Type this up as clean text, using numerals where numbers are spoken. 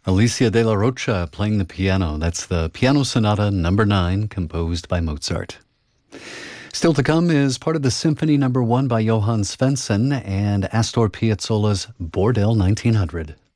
Alicia de la Rocha playing the piano. That's the Piano Sonata Number 9, composed by Mozart. Still to come is part of the Symphony Number 1 by Johann Svensson and Astor Piazzolla's Bordel 1900.